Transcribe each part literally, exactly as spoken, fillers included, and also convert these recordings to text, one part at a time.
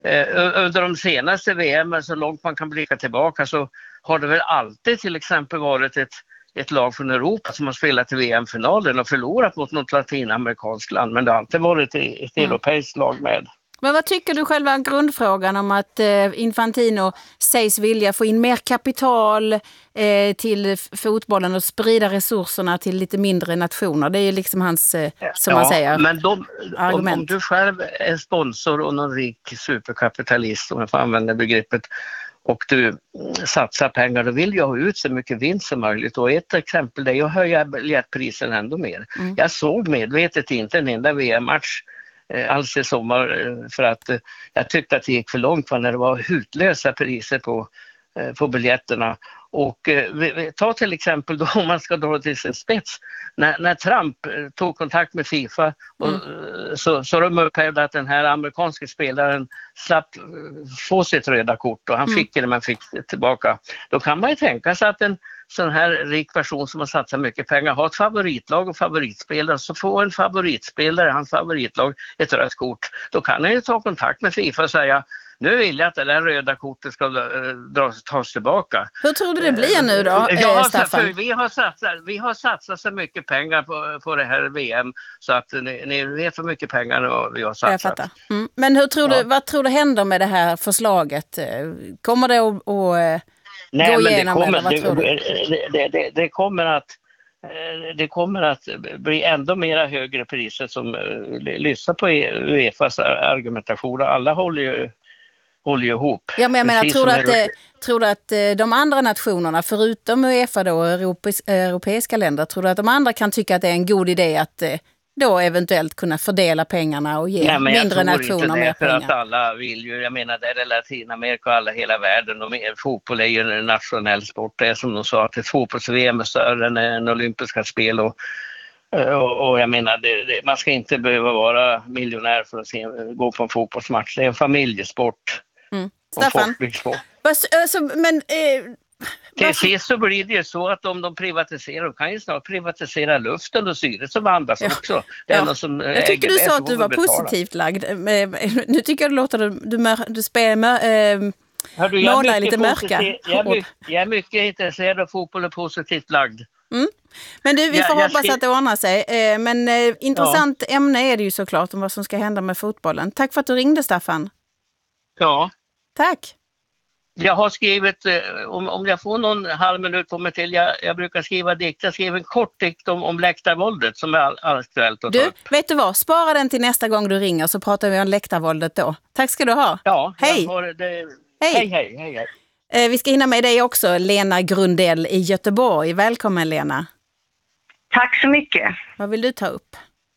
eh, under de senaste V M, så långt man kan blicka tillbaka, så har det väl alltid till exempel varit ett, ett lag från Europa som har spelat i V M-finalen och förlorat mot något latinamerikanskt land, men det har alltid varit ett, ett mm. europeiskt lag med. Men vad tycker du själva om grundfrågan om att eh, Infantino sägs vilja få in mer kapital eh, till fotbollen och sprida resurserna till lite mindre nationer? Det är ju liksom hans, eh, som ja, man säger, men de, argument. Om, om du själv är sponsor och någon rik superkapitalist, om jag får använda begreppet, och du satsar pengar, då vill jag ha ut så mycket vinst som möjligt. Och ett exempel är att höja biljettprisen ändå mer. Mm. Jag såg medvetet inte en enda V M-match alls i sommar för att jag tyckte att det gick för långt när det var hutlösa priser på, på biljetterna. Och ta till exempel då, om man ska dra till sin spets, när, när Trump tog kontakt med FIFA och, mm. så, så de upphävde att den här amerikanska spelaren slapp få sitt röda kort och han mm. fick det men fick det tillbaka. Då kan man ju tänka sig att en sån här rik person som har satsat mycket pengar har ett favoritlag och favoritspelare, så får en favoritspelare, hans favoritlag, ett rött kort. Då kan han ju ta kontakt med FIFA och säga: nu vill jag att det där röda kortet ska dras, tas tillbaka. Hur tror du det blir nu då, ja, Staffan? Vi har, satsat, vi har satsat så mycket pengar på, på det här V M så att ni, ni vet hur mycket pengar vi har satsat. Jag fattar. Mm. Men hur tror ja. du, vad tror du händer med det här förslaget? Kommer det att, att Nej, gå men igenom det kommer, eller vad det, tror du? Det, det, det kommer att det kommer att bli ändå mera högre priser som lyssnar på UEFAs argumentation. Alla håller ju håller ju ihop. Ja, men jag menar, tror du, att, är... tror du att de andra nationerna, förutom UEFA då, europeiska, europeiska länder, tror du att de andra kan tycka att det är en god idé att då eventuellt kunna fördela pengarna och ge Nej, mindre nationer mer pengar? För att alla vill ju, jag menar, det är Latinamerika och alla, hela världen, och mer, fotboll är ju en nationell sport. Det är som de sa, att ett fotbolls-V M är större än en olympiska spel och Och, och jag menar, det, det, man ska inte behöva vara miljonär för att se, gå på en fotbollsmatch. Det är en familjesport. Mm. Staffan, alltså, men... Eh, till sist så blir det ju så att om de privatiserar, de kan ju snart privatisera luften och syret som andas ja. också. Det är ja. någon som jag tycker du sa att du var betala. positivt lagd. Nu tycker jag det låter du, du, du spelar äh, målar lite mörka. Jag är, mycket, jag är mycket intresserad av fotboll och positivt lagd. Mm. Men du, vi får ja, hoppas ska... att det ordnar sig. Men eh, intressant ja. ämne är det ju såklart om vad som ska hända med fotbollen. Tack för att du ringde, Staffan. Ja. Tack. Jag har skrivit, om, om jag får någon halv minut på mig till, jag, jag brukar skriva dikt. Jag skrev en kort dikt om, om läktarvåldet som är all, aktuellt att ta Du, upp. vet du vad? Spara den till nästa gång du ringer så pratar vi om läktarvåldet då. Tack ska du ha. Ja. Hej. Har det, hej. Hej, hej, hej, hej. Eh, vi ska hinna med dig också, Lena Grundell i Göteborg. Välkommen, Lena. Tack så mycket. Vad vill du ta upp?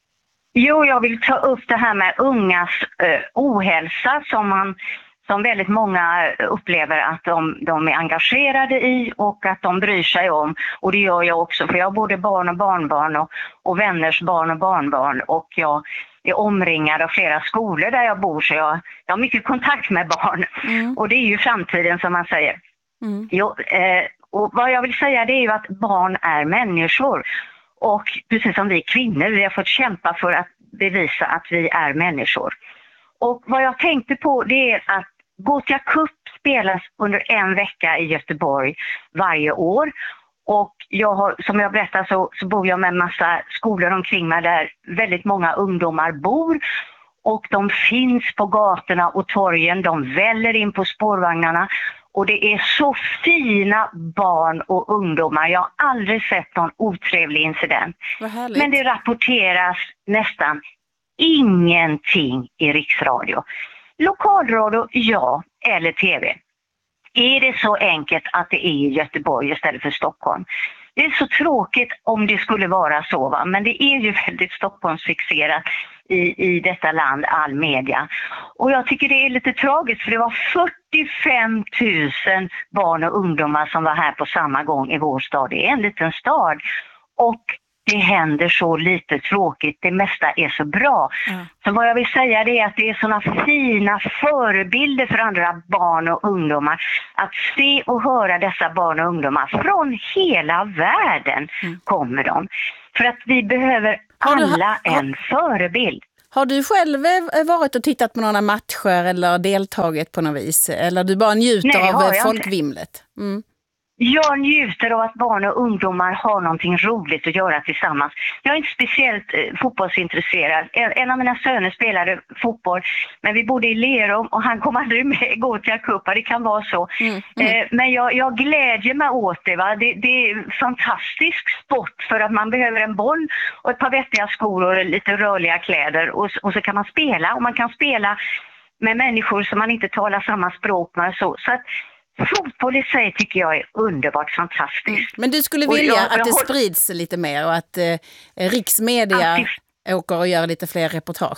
Jo, jag vill ta upp det här med ungas eh, ohälsa som man... som väldigt många upplever att de, de är engagerade i och att de bryr sig om. Och det gör jag också, för jag har både barn och barnbarn och, och vänners barn och barnbarn. Och jag är omringad av flera skolor där jag bor, så jag, jag har mycket kontakt med barn. Mm. Och det är ju framtiden, som man säger. Mm. Jo, eh, och vad jag vill säga, det är ju att barn är människor. Och precis som vi kvinnor, vi har fått kämpa för att bevisa att vi är människor. Och vad jag tänkte på, det är att Gothia Cup spelas under en vecka i Göteborg varje år. Och jag har, som jag berättade så, så bor jag med en massa skolor omkring mig där väldigt många ungdomar bor. Och de finns på gatorna och torgen, de väller in på spårvagnarna. Och det är så fina barn och ungdomar. Jag har aldrig sett någon otrevlig incident. Men det rapporteras nästan ingenting i riksradio. Lokalradio, ja, eller tv. Är det så enkelt att det är i Göteborg istället för Stockholm? Det är så tråkigt om det skulle vara så, va? Men det är ju väldigt Stockholmsfixerat i, i detta land, all media. Och jag tycker det är lite tragiskt, för det var fyrtiofem tusen barn och ungdomar som var här på samma gång i vår stad. Det är en liten stad. Och det händer så lite tråkigt. Det mesta är så bra. Mm. Så vad jag vill säga är att det är såna fina förebilder för andra barn och ungdomar. Att se och höra dessa barn och ungdomar från hela världen mm. kommer de. För att vi behöver alla ha, en förebild. Har du själv varit och tittat på några matcher eller deltagit på något vis? Eller du bara njuter Nej, av har jag folkvimlet? Mm. Jag njuter av att barn och ungdomar har någonting roligt att göra tillsammans. Jag är inte speciellt eh, fotbollsintresserad. En, en av mina söner spelade fotboll, men vi bodde i Lerum och han kom aldrig med i Gothia Cup. Det kan vara så. Mm, mm. Eh, men jag, jag glädjer mig åt det. Va? Det, det är fantastisk sport för att man behöver en boll och ett par vettiga skor och lite rörliga kläder. Och, och så kan man spela. Och man kan spela med människor som man inte talar samma språk med. Så, så att fotboll i sig tycker jag är underbart fantastiskt. Mm. Men du skulle vilja jag, jag, att det jag, sprids lite mer och att eh, riksmedia det, åker och gör lite fler reportage?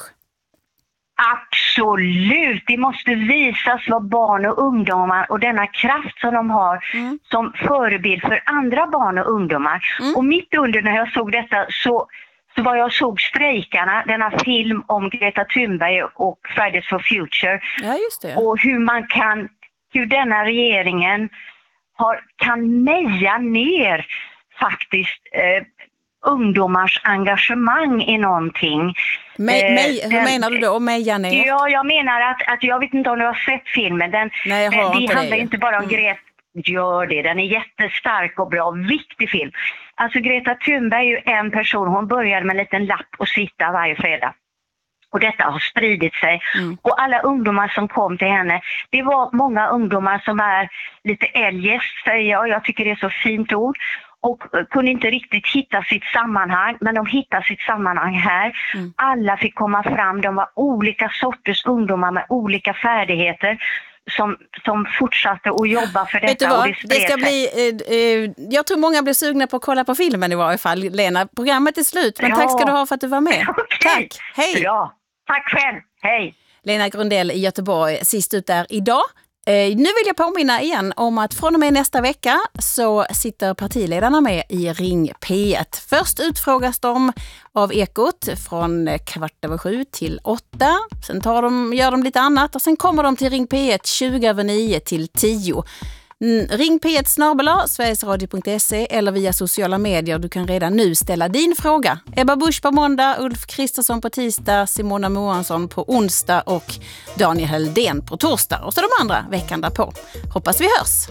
Absolut! Det måste visas vad barn och ungdomar och denna kraft som de har mm. som förebild för andra barn och ungdomar. Mm. Och mitt under när jag såg detta så Så var jag såg strejkarna, denna film om Greta Thunberg och Fridays for Future. Ja, just det. Och hur man kan hur denna regeringen har, kan meja ner faktiskt eh, ungdomars engagemang i någonting. Me, me, eh, hur menar du då? Meja ner? Ja, jag menar att, att jag vet inte om du har sett filmen. Den, Nej, jag har det inte handlar det. inte bara om mm. Greta. Gör det, den är jättestark och bra, viktig film. Alltså Greta Thunberg är ju en person, hon började med en liten lapp och sitta varje fredag. Och detta har spridit sig. Mm. Och alla ungdomar som kom till henne, det var många ungdomar som är lite eljest, säger jag. Jag tycker det är så fint ord. Och kunde inte riktigt hitta sitt sammanhang, men de hittade sitt sammanhang här. Mm. Alla fick komma fram, de var olika sorters ungdomar med olika färdigheter. Som, som fortsatte att jobba för detta. Vet du vad? Och det, det ska bli, eh, eh, jag tror många blir sugna på att kolla på filmen i varje fall. Lena, programmet är slut, men ja. Tack ska du ha för att du var med. Okay. Tack, hej! Ja, tack själv, hej! Lena Grundell i Göteborg, sist ut där idag. Eh, nu vill jag påminna igen om att från och med nästa vecka så sitter partiledarna med i Ring P ett. Först utfrågas de av Ekot från kvart över sju till åtta. Sen tar de, gör de lite annat och sen kommer de till Ring P ett tjugo över nio till tio. Ring P ett snabel-a sverigesradio punkt se eller via sociala medier. Du kan redan nu ställa din fråga. Ebba Busch på måndag, Ulf Kristersson på tisdag, Simona Mohansson på onsdag och Daniel Heldén på torsdag. Och så de andra veckan därpå. Hoppas vi hörs!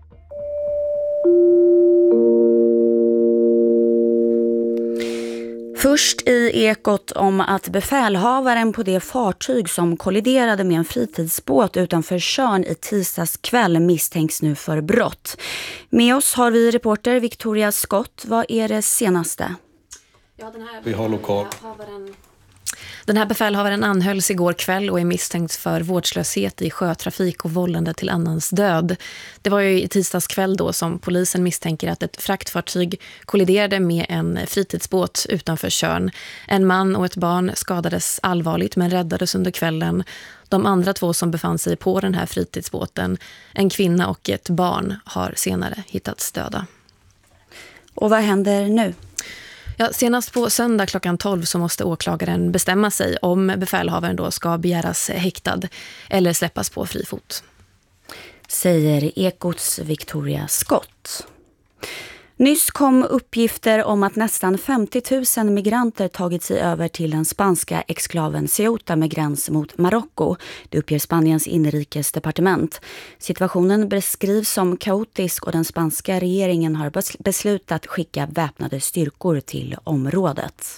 Först i Ekot om att befälhavaren på det fartyg som kolliderade med en fritidsbåt utanför Tjörn i tisdags kväll misstänks nu för brott. Med oss har vi reporter Victoria Scott. Vad är det senaste? Ja, den här vi har lokal. Den här befälhavaren anhölls igår kväll och är misstänkt för vårdslöshet i sjötrafik och vållande till annans död. Det var ju i tisdags kväll då som polisen misstänker att ett fraktfartyg kolliderade med en fritidsbåt utanför Tjörn. En man och ett barn skadades allvarligt men räddades under kvällen. De andra två som befann sig på den här fritidsbåten, en kvinna och ett barn, har senare hittats döda. Och vad händer nu? Ja, senast på söndag klockan tolv så måste åklagaren bestämma sig om befälhavaren då ska begäras häktad eller släppas på fri fot. Säger Ekots Victoria Scott. Nyss kom uppgifter om att nästan femtio tusen migranter tagit sig över till den spanska exklaven Ceuta med gräns mot Marocko. Det uppger Spaniens inrikesdepartement. Situationen beskrivs som kaotisk och den spanska regeringen har beslutat skicka väpnade styrkor till området.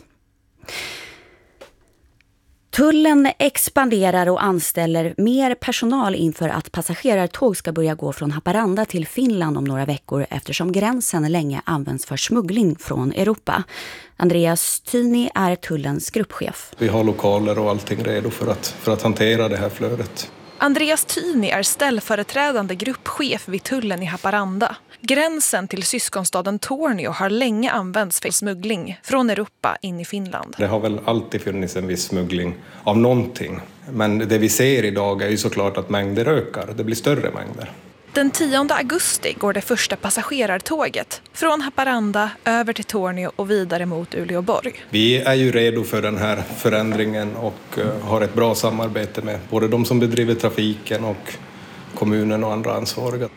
Tullen expanderar och anställer mer personal inför att passagerartåg ska börja gå från Haparanda till Finland om några veckor eftersom gränsen länge används för smuggling från Europa. Andreas Tyni är tullens gruppchef. Vi har lokaler och allting redo för att, för att hantera det här flödet. Andreas Tyni är ställföreträdande gruppchef vid tullen i Haparanda. Gränsen till syskonstaden Tornio har länge använts för smuggling från Europa in i Finland. Det har väl alltid funnits en viss smuggling av någonting. Men det vi ser idag är ju såklart att mängder ökar. Det blir större mängder. Den tionde augusti går det första passagerartåget från Haparanda över till Tornio och vidare mot Uleåborg. Vi är ju redo för den här förändringen och har ett bra samarbete med både de som bedriver trafiken och kommunen och andra ansvariga.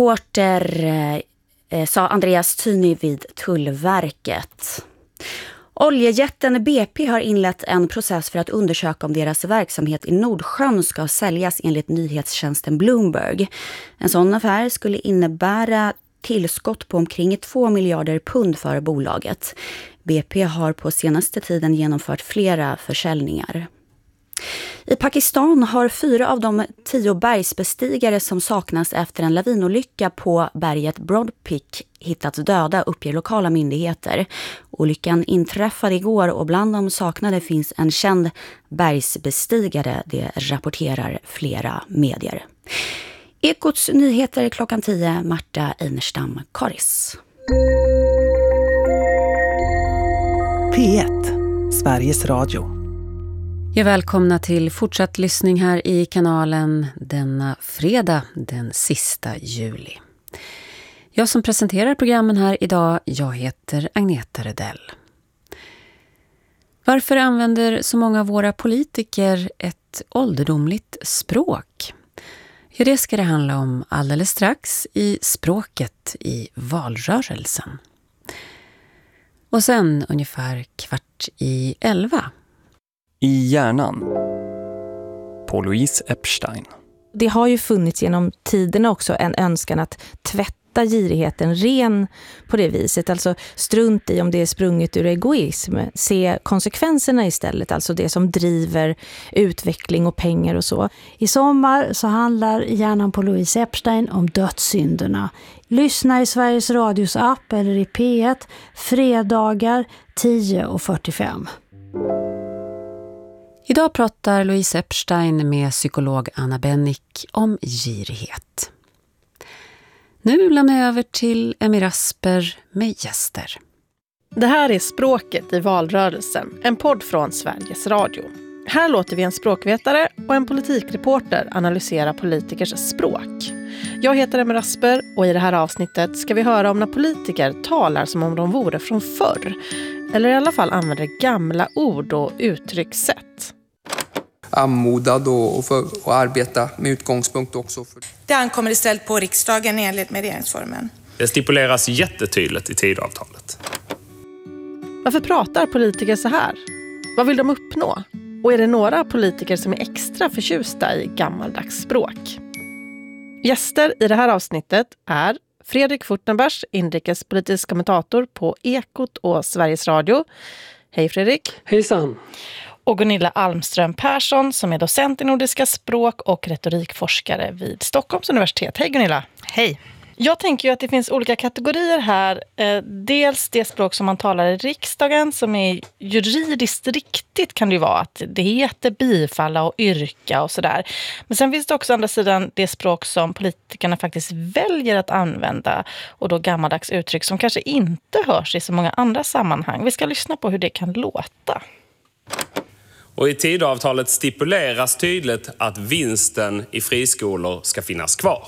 Reporter eh, sa Andreas Tyni vid Tullverket. Oljejätten B P har inlett en process för att undersöka om deras verksamhet i Nordsjön ska säljas enligt nyhetstjänsten Bloomberg. En sån affär skulle innebära tillskott på omkring två miljarder pund för bolaget. B P har på senaste tiden genomfört flera försäljningar. I Pakistan har fyra av de tio bergsbestigare som saknas efter en lavinolycka på berget Broad Peak hittats döda, uppger lokala myndigheter. Olyckan inträffade igår och bland de saknade finns en känd bergsbestigare, det rapporterar flera medier. Ekots nyheter klockan tio, Marta Einerstam Karis. P ett, Sveriges Radio. Jag välkomna till fortsatt lyssning här i kanalen denna fredag den sista juli. Jag som presenterar programmen här idag, jag heter Agneta Redell. Varför använder så många av våra politiker ett ålderdomligt språk? Ja, det ska det handla om alldeles strax i Språket i valrörelsen. Och sen ungefär kvart i elva. I hjärnan på Louise Epstein. Det har ju funnits genom tiderna också en önskan att tvätta girigheten ren på det viset. Alltså strunt i om det är sprunget ur egoism. Se konsekvenserna istället, alltså det som driver utveckling och pengar och så. I sommar så handlar hjärnan på Louise Epstein om dödssynderna. Lyssna i Sveriges Radios app eller i P ett fredagar tio och fyrtiofem. Idag pratar Louise Epstein med psykolog Anna Bennick om girighet. Nu lämnar jag över till Emmy Rasper med gäster. Det här är Språket i valrörelsen, en podd från Sveriges Radio. Här låter vi en språkvetare och en politikreporter analysera politikers språk. Jag heter Emmy Rasper och i det här avsnittet ska vi höra om när politiker talar som om de vore från förr. Eller i alla fall använder gamla ord och uttryckssätt. Ammodad och, och, för, och arbeta med utgångspunkt också. För... Det ankommer istället på riksdagen i enlighet med regeringsformen. Det stipuleras jättetydligt i Tidöavtalet. Varför pratar politiker så här? Vad vill de uppnå? Och är det några politiker som är extra förtjusta i gammaldags språk? Gäster i det här avsnittet är Fredrik Furtenbergs, inrikespolitisk kommentator på Ekot och Sveriges Radio. Hej Fredrik. Hejsan. Och Gunilla Almström Persson som är docent i nordiska språk och retorikforskare vid Stockholms universitet. Hej Gunilla. Hej. Jag tänker ju att det finns olika kategorier här. Dels det språk som man talar i riksdagen som är juridiskt riktigt kan det ju vara att det heter bifalla och yrka och sådär. Men sen finns det också andra sidan det språk som politikerna faktiskt väljer att använda och då gammaldags uttryck som kanske inte hörs i så många andra sammanhang. Vi ska lyssna på hur det kan låta. Och i Tidöavtalet stipuleras tydligt att vinsten i friskolor ska finnas kvar.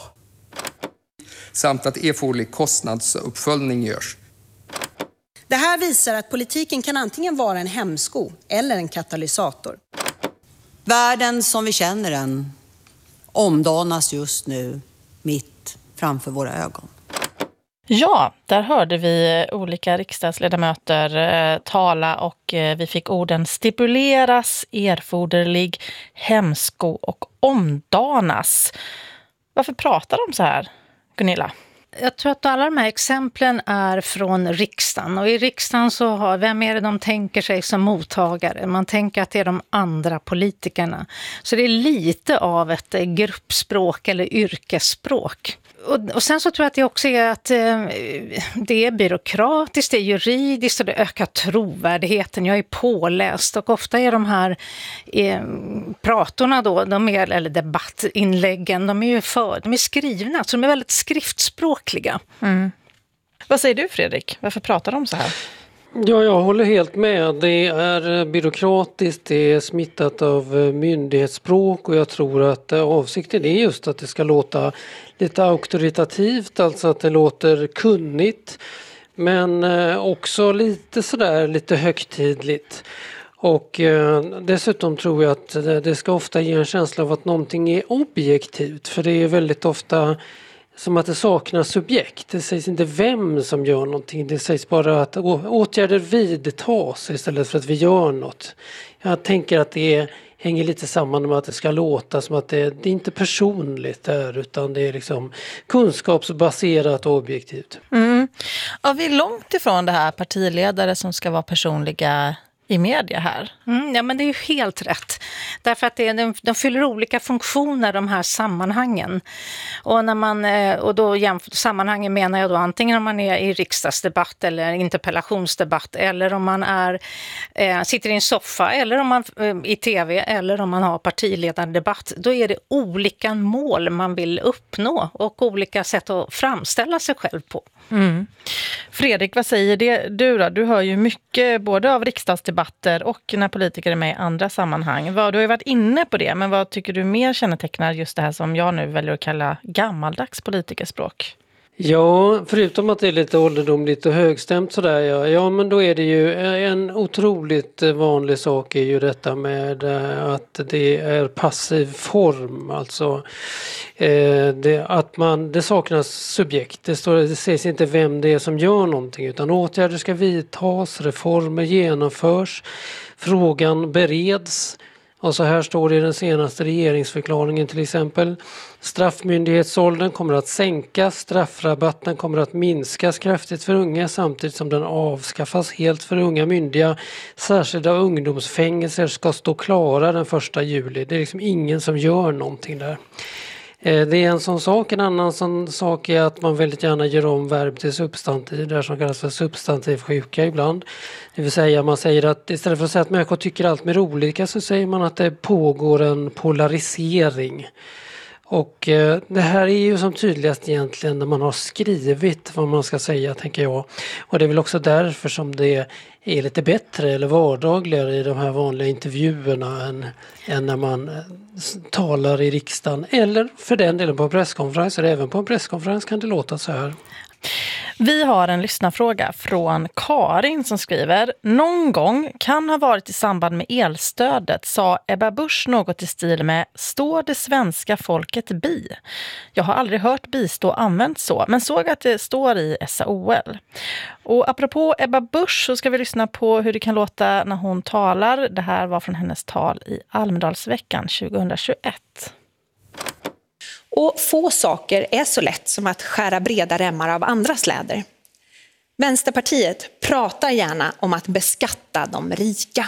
Samt att erforderlig kostnadsuppföljning görs. Det här visar att politiken kan antingen vara en hämsko eller en katalysator. Världen som vi känner den omdanas just nu mitt framför våra ögon. Ja, där hörde vi olika riksdagsledamöter eh, tala och eh, vi fick orden stipuleras, erforderlig, hämsko och omdanas. Varför pratar de så här, Gunilla? Jag tror att alla de här exemplen är från riksdagen. Och i riksdagen så har, vem är det de tänker sig som mottagare? Man tänker att det är de andra politikerna. Så det är lite av ett gruppspråk eller yrkesspråk. Och, och sen så tror jag att det också är att eh, det är byråkratiskt, det är juridiskt och det ökar trovärdigheten. Jag är påläst och ofta är de här eh, pratorna då, de är, eller debattinläggen, de är ju för, de är skrivna, så de är väldigt skriftspråkliga. Mm. Vad säger du Fredrik? Varför pratar de så här? Ja, jag håller helt med. Det är byråkratiskt, det är smittat av myndighetsspråk och jag tror att avsikten är just att det ska låta lite auktoritativt, alltså att det låter kunnigt men också lite sådär lite högtidligt. Och eh, dessutom tror jag att det ska ofta ge en känsla av att någonting är objektivt, för det är väldigt ofta som att det saknas subjekt. Det sägs inte vem som gör någonting. Det sägs bara att åtgärder vidtas istället för att vi gör något. Jag tänker att det hänger lite samman med att det ska låta som att det, det är inte personligt där, utan det är liksom kunskapsbaserat och objektivt. Mm. Ja, vi är långt ifrån det här partiledare som ska vara personliga i media här. Mm, ja, men det är ju helt rätt. Därför att det är, de, de fyller olika funktioner, de här sammanhangen. Och, när man, och då jämför, sammanhangen menar jag då antingen om man är i riksdagsdebatt eller interpellationsdebatt, eller om man är, eh, sitter i en soffa, eller om man eh, i tv, eller om man har partiledardebatt. Då är det olika mål man vill uppnå och olika sätt att framställa sig själv på. Mm. Fredrik, vad säger det, du då? Du hör ju mycket både av riksdagsdebatter och när politiker är med i andra sammanhang. Du har ju varit inne på det, men vad tycker du mer kännetecknar just det här som jag nu väljer att kalla gammaldags politikerspråk? Ja, förutom att det är lite ålderdomligt och högstämt sådär, ja, ja men då är det ju en otroligt vanlig sak är ju detta med att det är passiv form, alltså eh, det, att man, det saknas subjekt, det, står, det sägs inte vem det är som gör någonting, utan åtgärder ska vidtas, reformer genomförs, frågan bereds. Och så här står det i den senaste regeringsförklaringen till exempel. Straffmyndighetsåldern kommer att sänkas, straffrabatten kommer att minskas kraftigt för unga samtidigt som den avskaffas helt för unga myndiga. Särskilda ungdomsfängelser ska stå klara den första juli. Det är liksom ingen som gör någonting där. Det är en sån sak. En annan sån sak är att man väldigt gärna gör om verb till substantiv, där som kallas för substantivsjuka ibland. Det vill säga man säger att istället för att säga att människor tycker allt mer olika, så säger man att det pågår en polarisering. Och eh, det här är ju som tydligast egentligen när man har skrivit vad man ska säga, tänker jag. Och det är väl också därför som det är lite bättre eller vardagligare i de här vanliga intervjuerna än, än när man eh, talar i riksdagen. Eller för den delen på presskonferenser. Även på en presskonferens kan det låta så här. Vi har en lyssnarfråga från Karin som skriver: någon gång kan ha varit i samband med elstödet sa Ebba Busch något i stil med står det svenska folket bi? Jag har aldrig hört bistå använt så, men såg att det står i S A O L. Och apropå Ebba Busch så ska vi lyssna på hur det kan låta när hon talar. Det här var från hennes tal i Almedalsveckan tjugohundratjugoett. Och få saker är så lätt som att skära breda remmar av andra släder. Vänsterpartiet pratar gärna om att beskatta de rika.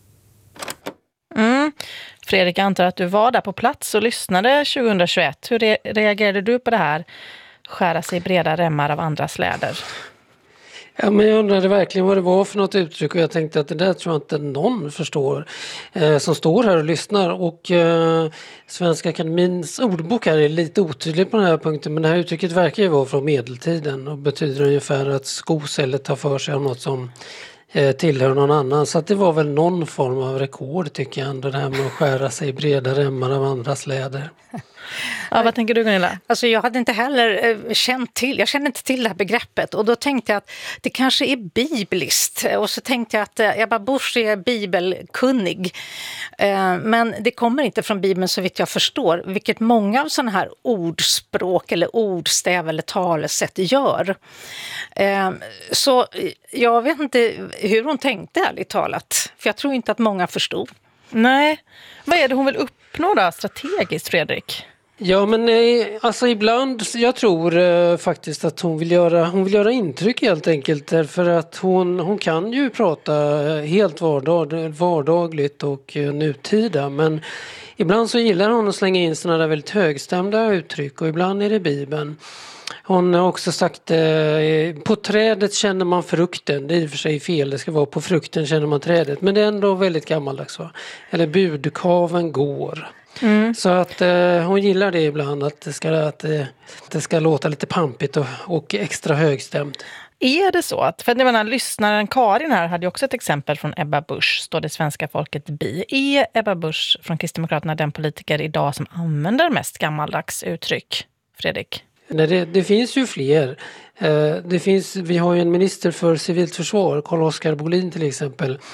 Mm. Fredrik, jag antar att du var där på plats och lyssnade tjugohundratjugoett. Hur re- reagerade du på det här? Skära sig breda remmar av andra släder. Ja, men jag undrade verkligen vad det var för något uttryck, och jag tänkte att det där tror jag inte någon förstår eh, som står här och lyssnar. Och eh, Svenska Akademins ordbok här är lite otydlig på den här punkten, men det här uttrycket verkar ju vara från medeltiden och betyder ungefär att skos eller tar för sig av något som eh, tillhör någon annan. Så att det var väl någon form av rekord, tycker jag ändå, det här med att skära sig breda remmar av andra släder. Ja, vad tänker du, Gunilla? Alltså jag hade inte heller eh, känt till, jag kände inte till det här begreppet, och då tänkte jag att det kanske är bibliskt, och så tänkte jag att eh, Ebba Busch är bibelkunnig, eh, men det kommer inte från Bibeln så vitt jag förstår, vilket många av sådana här ordspråk eller ordstäv eller talesätt gör. Eh, så jag vet inte hur hon tänkte, ärligt talat, för jag tror inte att många förstod. Nej, vad är det hon vill uppnå då strategiskt, Fredrik? Ja, men alltså ibland, jag tror eh, faktiskt att hon vill göra hon vill göra intryck helt enkelt, därför att hon, hon kan ju prata helt vardag, vardagligt och eh, nutida, men ibland så gillar hon att slänga in sådana där väldigt högstämda uttryck, och ibland är det Bibeln. Hon har också sagt eh, på trädet känner man frukten. Det är i och för sig fel, det ska vara på frukten känner man trädet. Men det är ändå väldigt gammaldags, va? Eller budkaven går. Mm. Så att eh, hon gillar det ibland, att det ska, att, eh, det ska låta lite pampigt och, och extra högstämt. Är det så? Att, för jag menar, lyssnaren Karin här hade ju också ett exempel från Ebba Busch, står det svenska folket bi. Är Ebba Busch från Kristdemokraterna den politiker idag som använder mest gammaldags uttryck, Fredrik? Nej, det, det finns ju fler. Eh, det finns, vi har ju en minister för civilt försvar, Carl-Oskar Bolin till exempel.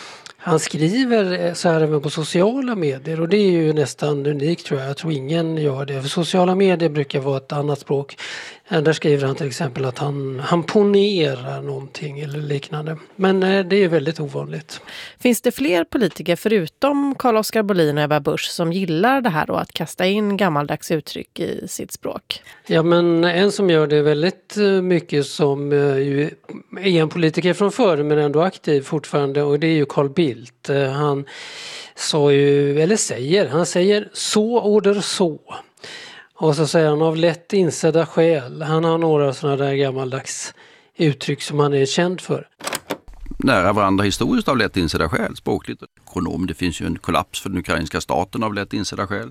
han skriver så här även på sociala medier och det är ju nästan unikt tror jag. Jag tror ingen gör det. För sociala medier brukar vara ett annat språk. Där skriver han till exempel att han, han ponerar någonting eller liknande. Men det är väldigt ovanligt. Finns det fler politiker förutom Carl-Oskar Bohlin och Ebba Busch som gillar det här då, att kasta in gammaldags uttryck i sitt språk? Ja, men en som gör det väldigt mycket som ju är en politiker från förr men ändå aktiv fortfarande och det är ju Carl Bildt. Han sa ju, eller säger, han säger så order så. Och så säger han av lätt insedda skäl. Han har några sådana där gammaldags uttryck som han är känd för. Nära varandra historiskt av lätt insedda skäl, språkligt. Ekonom, det finns ju en kollaps för den ukrainska staten av lätt insedda skäl.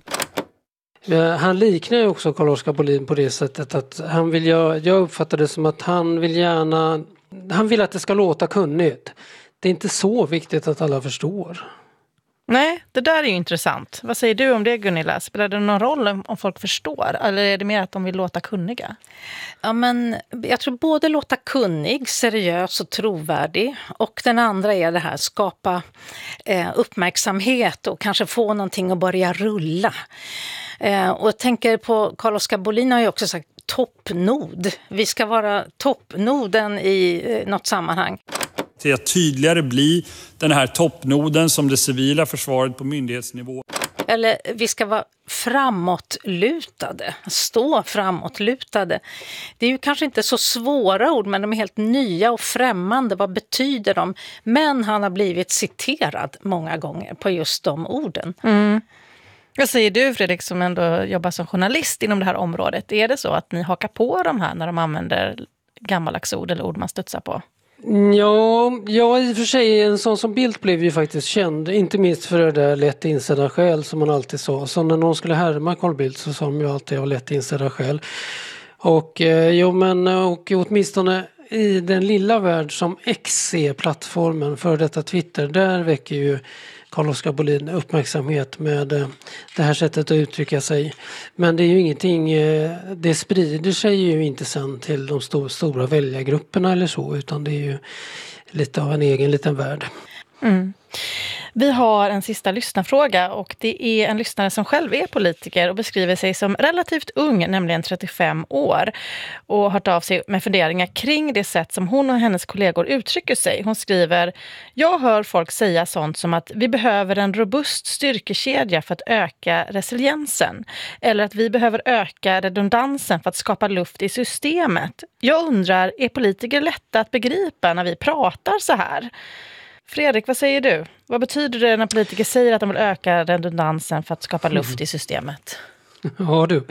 Han liknar ju också Carl-Oskar Bohlin på det sättet att han vill, jag, jag uppfattar det som att han vill gärna, han vill att det ska låta kunnigt. Det är inte så viktigt att alla förstår. Nej, det där är ju intressant. Vad säger du om det, Gunilla? Spelar det någon roll om folk förstår? Eller är det mer att de vill låta kunniga? Ja, men jag tror både låta kunnig, seriös och trovärdig. Och den andra är det här, skapa eh, uppmärksamhet och kanske få någonting att börja rulla. Eh, och jag tänker på, Carl-Oskar Bohlin har ju också sagt toppnod. Vi ska vara toppnoden i eh, något sammanhang. Till att tydligare bli den här toppnoden som det civila försvaret på myndighetsnivå. Eller vi ska vara framåtlutade, stå framåtlutade. Det är ju kanske inte så svåra ord men de är helt nya och främmande. Vad betyder de? Men han har blivit citerad många gånger på just de orden. Mm. Vad säger du, Fredrik, som ändå jobbar som journalist inom det här området? Är det så att ni hakar på de här när de använder gammaldags ord eller ord man studsar på? Ja, ja, i och för sig en sån som Bildt blev ju faktiskt känd, inte minst för det där lätt insedda skäl som man alltid sa. Så när någon skulle härma Carl Bildt så sa de ju alltid av lätt insedda skäl. Och eh, jo, men och åtminstone i den lilla värld som X är plattformen för detta Twitter, där väcker ju Carl-Oskar Bohlin uppmärksamhet med det här sättet att uttrycka sig. Men det är ju ingenting, det sprider sig ju inte sen till de stor, stora väljargrupperna eller så, utan det är ju lite av en egen liten värld. Mm. Vi har en sista lyssnarfråga och det är en lyssnare som själv är politiker och beskriver sig som relativt ung, nämligen trettiofem år, och har hört av sig med funderingar kring det sätt som hon och hennes kollegor uttrycker sig. Hon skriver: jag hör folk säga sånt som att vi behöver en robust styrkekedja för att öka resiliensen, eller att vi behöver öka redundansen för att skapa luft i systemet. Jag undrar, är politiker lätta att begripa när vi pratar så här? Fredrik, vad säger du? Vad betyder det när politiker säger att de vill öka redundansen för att skapa luft i systemet? Ja du.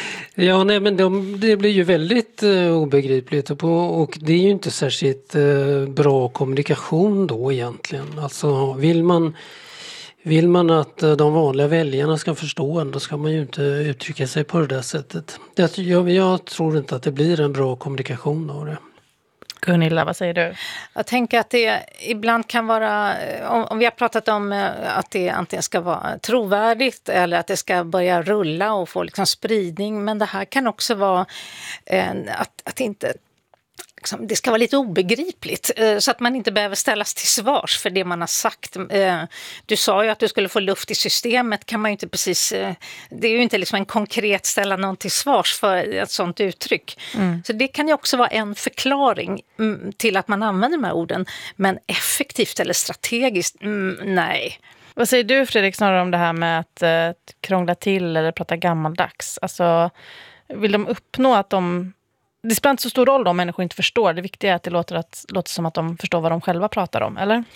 Ja, nej, men de, det blir ju väldigt uh, obegripligt och, på, och det är ju inte särskilt uh, bra kommunikation då egentligen. Alltså vill man, vill man att uh, de vanliga väljarna ska förstå en, då ska man ju inte uttrycka sig på det där sättet. Jag, jag, jag tror inte att det blir en bra kommunikation av det. Gunilla, vad säger du? Jag tänker att det ibland kan vara, om, om vi har pratat om att det antingen ska vara trovärdigt eller att det ska börja rulla och få liksom spridning, men det här kan också vara eh, att, att inte, liksom, det ska vara lite obegripligt eh, så att man inte behöver ställas till svars för det man har sagt. Eh, du sa ju att du skulle få luft i systemet, kan man ju inte precis, eh, det är ju inte liksom en konkret ställa någon till svars för ett sånt uttryck. Mm. Så det kan ju också vara en förklaring mm, till att man använder de här orden, men effektivt eller strategiskt, mm, nej. Vad säger du, Fredrik, snarare om det här med att eh, krångla till eller prata gammaldags? Alltså, vill de uppnå att de... Det spelar inte så stor roll om människor inte förstår. Det viktiga är att det låter, att, låter som att de förstår vad de själva pratar om, eller?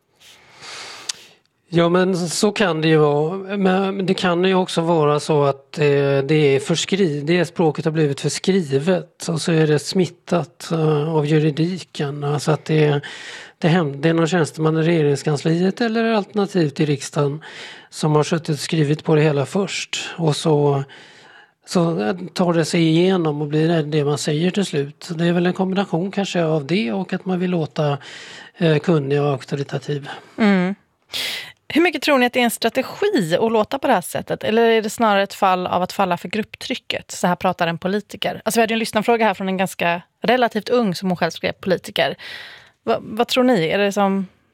Ja, men så kan det ju vara. Men det kan ju också vara så att eh, det är förskrivet, det språket har blivit förskrivet och så är det smittat uh, av juridiken. Alltså att det, det, hem, det är någon tjänsteman i regeringskansliet eller alternativt i riksdagen som har suttit och skrivit på det hela först. Och så, så tar det sig igenom och blir det, det man säger till slut. Det är väl en kombination kanske av det och att man vill låta eh, kunnig och auktoritativ. Mm. Hur mycket tror ni att det är en strategi att låta på det här sättet? Eller är det snarare ett fall av att falla för grupptrycket? Så här pratar en politiker. Alltså vi hade en lyssnarfråga här från en ganska relativt ung, som hon själv skrev, politiker. Va, vad tror ni? Är det som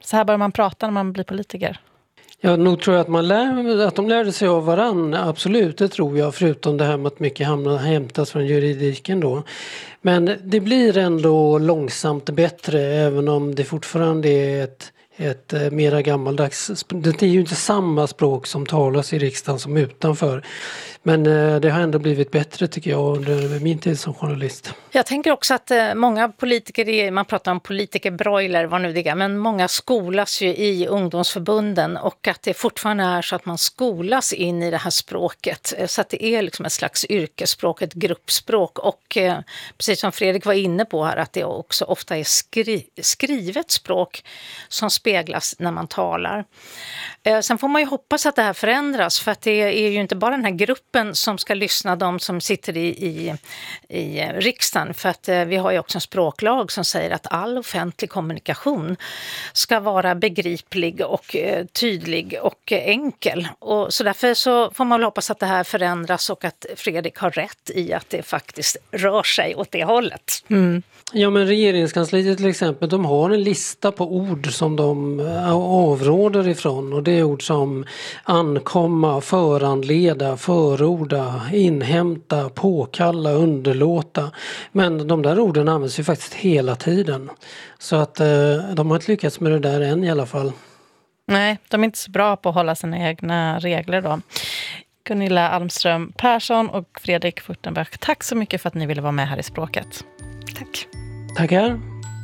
Så här bör man prata när man blir politiker. Jag nog tror jag att, man lär, att de lärde sig av varann, absolut, det tror jag, förutom det här med att mycket hamnar, hämtas från juridiken då. Men det blir ändå långsamt bättre, även om det fortfarande är ett, ett mera gammaldags. Det är ju inte samma språk som talas i riksdagen som utanför. Men det har ändå blivit bättre tycker jag under min tid som journalist. Jag tänker också att många politiker, man pratar om politikerbroiler, vad nu det är, men många skolas ju i ungdomsförbunden och att det fortfarande är så att man skolas in i det här språket. Så att det är liksom ett slags yrkesspråk, ett gruppspråk och precis som Fredrik var inne på här att det också ofta är skri- skrivet språk som speglas när man talar. Sen får man ju hoppas att det här förändras för att det är ju inte bara den här gruppen som ska lyssna, de som sitter i, i, i riksdagen. För att vi har ju också en språklag som säger att all offentlig kommunikation ska vara begriplig och tydlig och enkel. Och så därför så får man väl hoppas att det här förändras och att Fredrik har rätt i att det faktiskt rör sig åt det hållet. Mm. Ja, men regeringskansliet till exempel, de har en lista på ord som de avråder ifrån och det är ord som ankomma, föranleda, förorda, inhämta, påkalla, underlåta. Men de där orden används ju faktiskt hela tiden. Så att eh, de har inte lyckats med det där än i alla fall. Nej, de är inte så bra på att hålla sina egna regler då. Gunilla Almström Persson och Fredrik Furtenberg, tack så mycket för att ni ville vara med här i Språket. Tack. Tackar.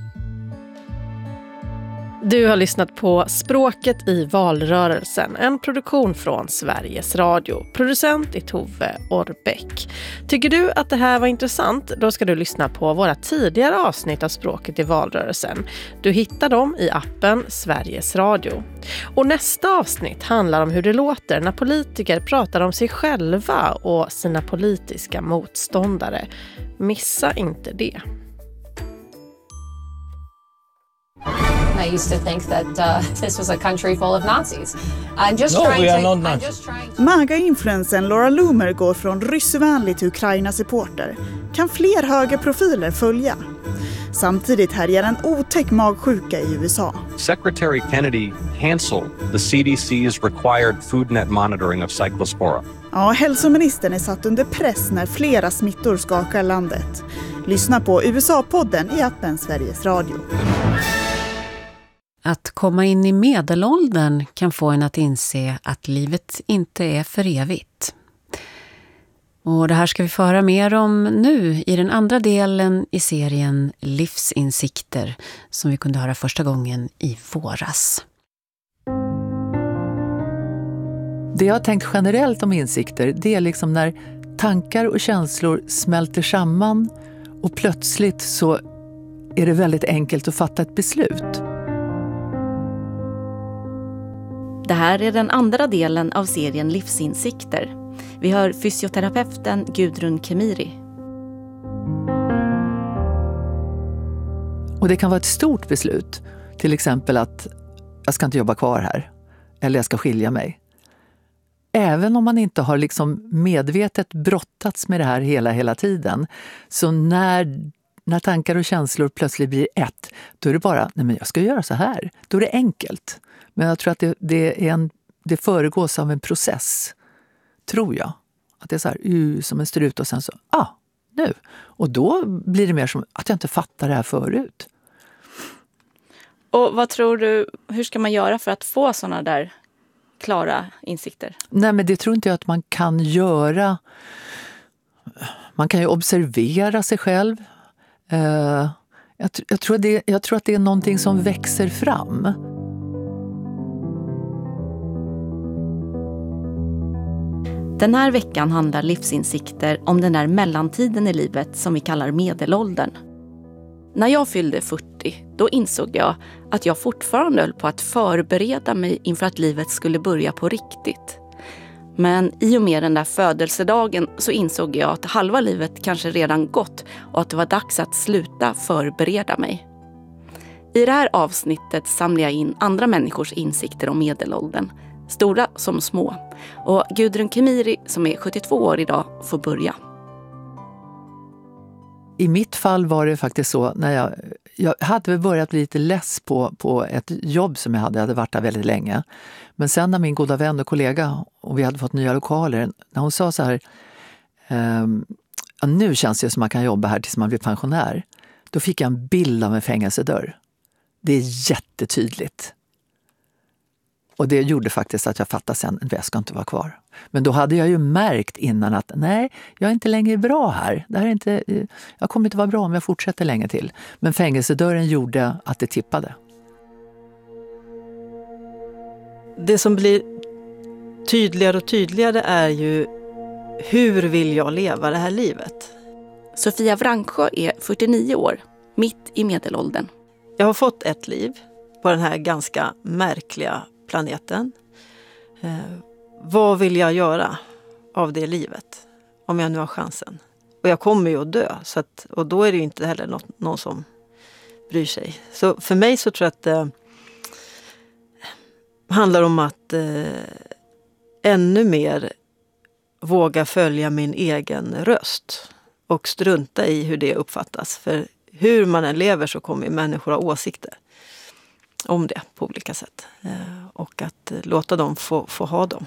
Du har lyssnat på Språket i valrörelsen, en produktion från Sveriges Radio. Producent är Tove Orbeck. Tycker du att det här var intressant? Då ska du lyssna på våra tidigare avsnitt av Språket i valrörelsen. Du hittar dem i appen Sveriges Radio. Och nästa avsnitt handlar om hur det låter när politiker pratar om sig själva och sina politiska motståndare. Missa inte det. I used to think that uh, this was a country full of Nazis. I'm just no, trying we are to, not I'm Nazis. just trying to... MAGA-influensen Laura Loomer går från ryssvänlig till Ukraina-supporter. Kan fler högerprofiler följa? Samtidigt härjar en otäck magsjuka i U S A. Secretary Kennedy canceled the C D C's required foodnet monitoring of Cyclospora. Ja, hälsoministern är satt under press när flera smittor skakar landet. Lyssna på U S A-podden i appen Sveriges Radio. Att komma in i medelåldern kan få en att inse att livet inte är för evigt. Och det här ska vi föra mer om nu i den andra delen i serien Livsinsikter som vi kunde höra första gången i våras. Det jag har tänkt generellt om insikter, det är liksom när tankar och känslor smälter samman och plötsligt så är det väldigt enkelt att fatta ett beslut. Det här är den andra delen av serien Livsinsikter. Vi hör fysioterapeuten Gudrun Kemiri. Och det kan vara ett stort beslut. Till exempel att jag ska inte jobba kvar här. Eller jag ska skilja mig. Även om man inte har liksom medvetet brottats med det här hela, hela tiden. Så när, när tankar och känslor plötsligt blir ett. Då är det bara, nej men jag ska göra så här. Då är det enkelt. Men jag tror att det, det, är en, det föregås av en process. Tror jag. Att det är så här, uh, som en strut och sen så, ah, nu. Och då blir det mer som att jag inte fattar det här förut. Och vad tror du, hur ska man göra för att få såna där klara insikter? Nej, men det tror inte jag att man kan göra. Man kan ju observera sig själv. Uh, jag, jag, tror det, jag tror att det är någonting som växer fram. Den här veckan handlar livsinsikter om den där mellantiden i livet som vi kallar medelåldern. När jag fyllde fyrtio, då insåg jag att jag fortfarande höll på att förbereda mig inför att livet skulle börja på riktigt. Men i och med den där födelsedagen så insåg jag att halva livet kanske redan gått och att det var dags att sluta förbereda mig. I det här avsnittet samlar jag in andra människors insikter om medelåldern. Stora som små. Och Gudrun Kemiri som är sjuttiotvå år idag får börja. i mitt fall var det faktiskt så, när jag, jag hade väl börjat bli lite less på, på ett jobb som jag hade, jag hade varit där väldigt länge. Men sen när min goda vän och kollega, och vi hade fått nya lokaler, när hon sa så här, ehm, ja, nu känns det som man kan jobba här tills man blir pensionär. Då fick jag en bild av en fängelsedörr. Det är jättetydligt. Och det gjorde faktiskt att jag fattade sen att jag ska inte vara kvar. Men då hade jag ju märkt innan att nej, jag är inte längre bra här. Det här är inte, jag kommer inte vara bra om jag fortsätter länge till. Men fängelsedörren gjorde att det tippade. Det som blir tydligare och tydligare är ju hur vill jag leva det här livet? Sofia Vrangsjö är fyrtionio år, mitt i medelåldern. Jag har fått ett liv på den här ganska märkliga planeten. Eh, vad vill jag göra av det livet? Om jag nu har chansen. Och jag kommer ju att dö. Så att, och då är det ju inte heller något, någon som bryr sig. Så för mig så tror jag att det eh, handlar om att eh, ännu mer våga följa min egen röst. Och strunta i hur det uppfattas. För hur man än lever så kommer människor ha åsikter om det på olika sätt. Och att låta dem få, få ha dem.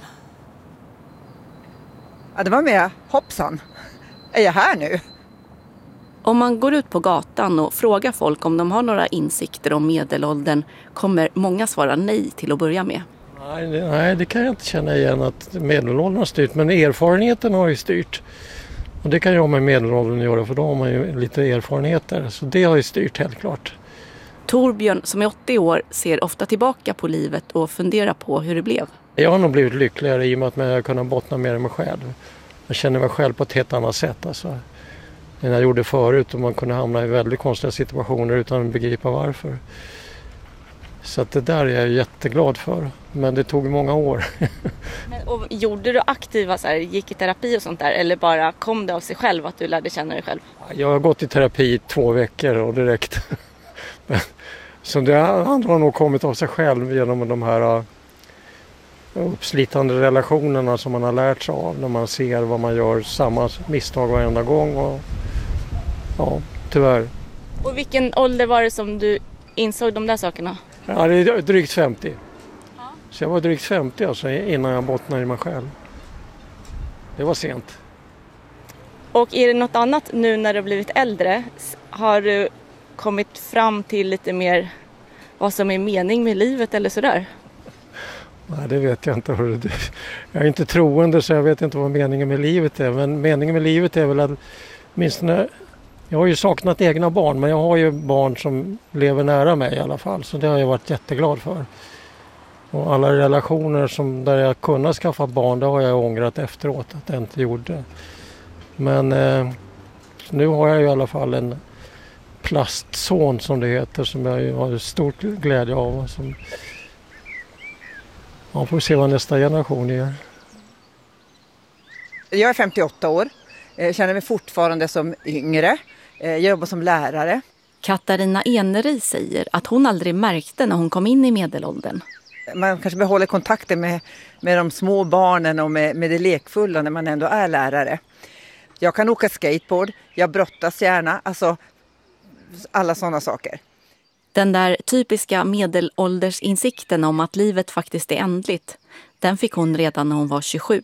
Ja, det var mer hoppsan. Är jag här nu? Om man går ut på gatan och frågar folk om de har några insikter om medelåldern kommer många svara nej till att börja med. Nej, det, nej, det kan jag inte känna igen att medelåldern har styrt. Men erfarenheten har ju styrt. Och det kan ju ha med medelåldern göra, för då har man ju lite erfarenheter. Så det har ju styrt helt klart. Torbjörn som är åttio år ser ofta tillbaka på livet och funderar på hur det blev. Jag har nog blivit lyckligare i och med att jag har kunnat bottna mer i mig själv. Jag känner mig själv på ett helt annat sätt alltså, än jag gjorde förut, och man kunde hamna i väldigt konstiga situationer utan att begripa varför. Så att det där är jag jätteglad för. Men det tog många år. Men, och gjorde du aktiva, så här, gick i terapi och sånt där? Eller bara kom det av sig själv att du lärde känna dig själv? Jag har gått i terapi i två veckor och direkt. Så det andra har nog kommit av sig själv genom de här uppslitande relationerna som man har lärt sig av. När man ser vad man gör, samma misstag varenda gång. Och, ja, tyvärr. Och vilken ålder var det som du insåg de där sakerna? Ja, det är drygt femtio. Ja. Så jag var drygt femtio alltså, innan jag bottnade i mig själv. Det var sent. Och är det något annat nu när du har blivit äldre? Har du kommit fram till lite mer vad som är mening med livet eller sådär? Nej, det vet jag inte. Jag är inte troende så jag vet inte vad meningen med livet är. Men meningen med livet är väl att minst när jag har ju saknat egna barn, men jag har ju barn som lever nära mig i alla fall. Så det har jag varit jätteglad för. Och alla relationer som där jag kunnat skaffa barn, det har jag ångrat efteråt att jag inte gjorde. Men eh, nu har jag ju i alla fall en plastson som det heter, som jag har stor glädje av. Och som, ja, får se vad nästa generation gör. Jag är femtioåtta år. Jag känner mig fortfarande som yngre. Jag jobbar som lärare. Katarina Enery säger att hon aldrig märkte när hon kom in i medelåldern. Man kanske behåller kontakten med, med de små barnen och med, med det lekfulla när man ändå är lärare. Jag kan åka skateboard, jag brottas gärna, alltså alla sådana saker. Den där typiska medelåldersinsikten om att livet faktiskt är ändligt, den fick hon redan när hon var tjugosju.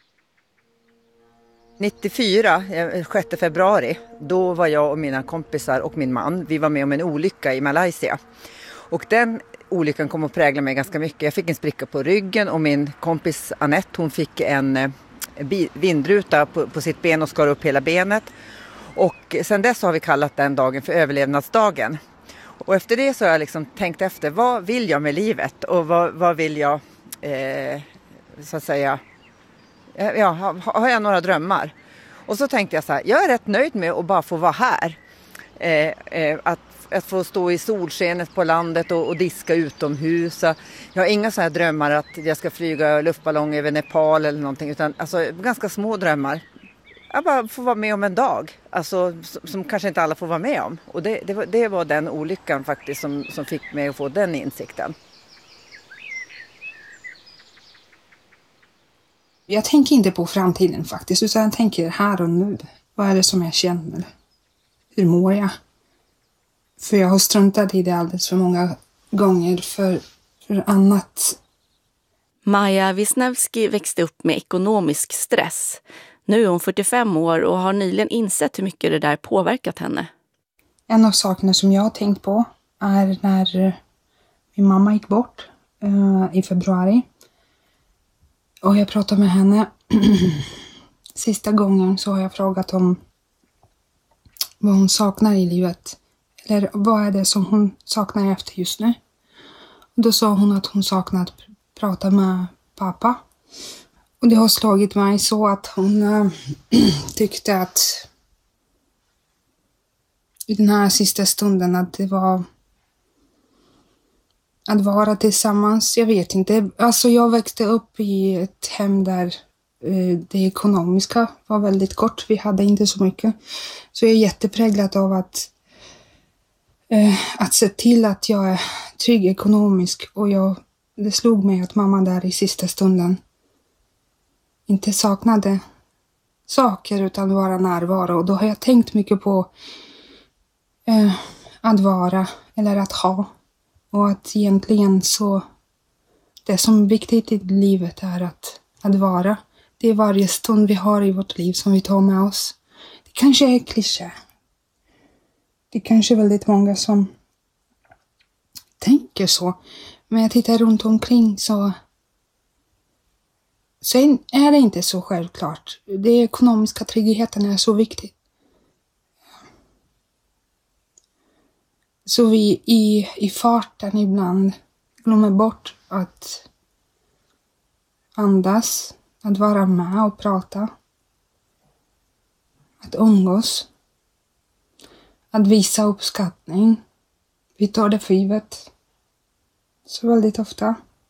nittiofyra, sjätte februari, då var jag och mina kompisar och min man, vi var med om en olycka i Malaysia. Och den olyckan kom att prägla mig ganska mycket. Jag fick en spricka på ryggen och min kompis Annette, hon fick en vindruta på, på sitt ben och skar upp hela benet. Och sen dess har vi kallat den dagen för överlevnadsdagen. Och efter det så har jag liksom tänkt efter, vad vill jag med livet? Och vad, vad vill jag, eh, så att säga, ja, har, har jag några drömmar? Och så tänkte jag så här, jag är rätt nöjd med att bara få vara här. Eh, eh, att, att få stå i solskenet på landet och, och diska utomhus. Jag har inga så här drömmar att jag ska flyga luftballong över Nepal eller någonting. Utan alltså, ganska små drömmar. Jag bara får vara med om en dag. Alltså, som, som kanske inte alla får vara med om. Och det, det, var, det var den olyckan faktiskt som, som fick mig att få den insikten. Jag tänker inte på framtiden faktiskt, utan jag tänker här och nu. Vad är det som jag känner? hur mår jag? För jag har struntat i det alldeles för många gånger för, för annat. Maja Wisniewski växte upp med ekonomisk stress. Nu är hon fyrtiofem år och har nyligen insett hur mycket det där påverkat henne. En av sakerna som jag har tänkt på är när min mamma gick bort uh, i februari. Och jag pratade med henne. Sista gången så har jag frågat om vad hon saknar i livet. Eller vad är det som hon saknar efter just nu. Och då sa hon att hon saknar att prata med pappa. Och det har slagit mig så att hon äh, tyckte att i den här sista stunden att det var att vara tillsammans. Jag vet inte. Alltså jag växte upp i ett hem där eh, det ekonomiska var väldigt kort. Vi hade inte så mycket. Så jag är jättepräglad av att eh, att se till att jag är trygg ekonomisk. Och jag, det slog mig att mamma där i sista stunden inte saknade saker utan vara närvaro. Och då har jag tänkt mycket på eh, att vara eller att ha. Och att egentligen så det som är viktigt i livet är att, att vara. Det är varje stund vi har i vårt liv som vi tar med oss. Det kanske är kliché. Det kanske är väldigt många som tänker så. Men jag tittar runt omkring så Sen är det inte så självklart. Det ekonomiska tryggheten är så viktigt. Så vi i, i farten ibland glömmer bort att andas, att vara med och prata. Att umgås. Att visa uppskattning. Vi tar det för givet. Så väldigt ofta.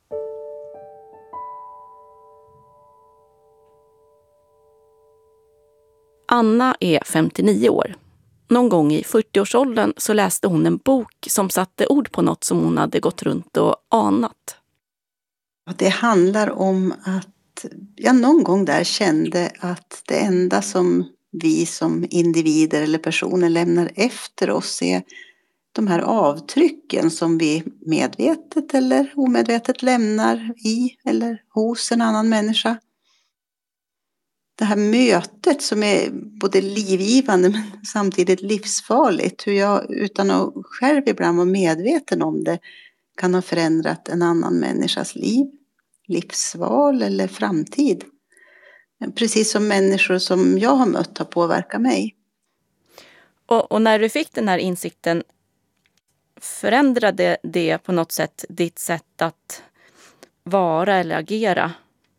Anna är femtionio år. Någon gång i fyrtioårsåldern så läste hon en bok som satte ord på något som hon hade gått runt och anat. Det handlar om att jag någon gång där kände att det enda som vi som individer eller personer lämnar efter oss är de här avtrycken som vi medvetet eller omedvetet lämnar i eller hos en annan människa. Det här mötet som är både livgivande men samtidigt livsfarligt. Hur jag utan att själv ibland vara medveten om det kan ha förändrat en annan människas liv, livsval eller framtid. Precis som människor som jag har mött har påverkat mig. Och, och när du fick den här insikten, förändrade det på något sätt ditt sätt att vara eller agera?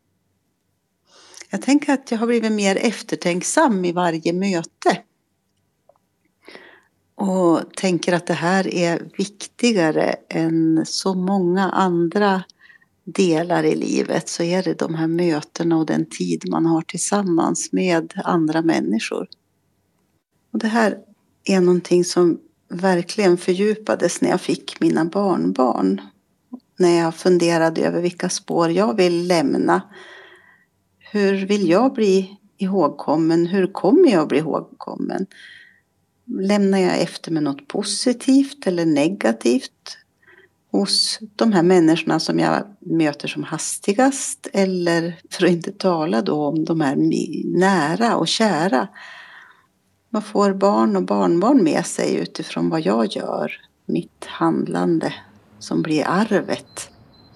Jag tänker att jag har blivit mer eftertänksam i varje möte. Och tänker att det här är viktigare än så många andra delar i livet. Så är det de här mötena och den tid man har tillsammans med andra människor. Och det här är någonting som verkligen fördjupades när jag fick mina barnbarn. När jag funderade över vilka spår jag vill lämna. Hur vill jag bli ihågkommen? Hur kommer jag att bli ihågkommen? Lämnar jag efter mig något positivt eller negativt hos de här människorna som jag möter som hastigast? Eller för att inte tala då om de här nära och kära. Vad får barn och barnbarn med sig utifrån vad jag gör? Mitt handlande som blir arvet.